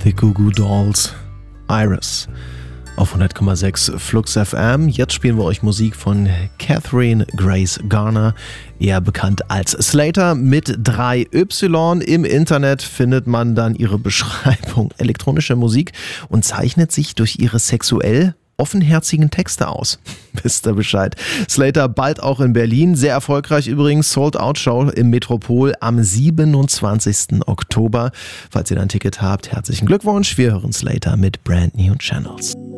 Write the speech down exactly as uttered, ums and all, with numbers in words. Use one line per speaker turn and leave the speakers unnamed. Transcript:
The Goo Goo Dolls, Iris auf hundert Komma sechs Flux F M. Jetzt spielen wir euch Musik von Catherine Grace Garner, eher bekannt als Slater mit drei Y. Im Internet findet man dann ihre Beschreibung elektronischer Musik und zeichnet sich durch ihre sexuell offenherzigen Texte aus. Wisst ihr Bescheid. Slater bald auch in Berlin. Sehr erfolgreich übrigens. Sold-Out-Show im Metropol am siebenundzwanzigsten Oktober. Falls ihr ein Ticket habt, herzlichen Glückwunsch. Wir hören Slater mit Brand New Channels.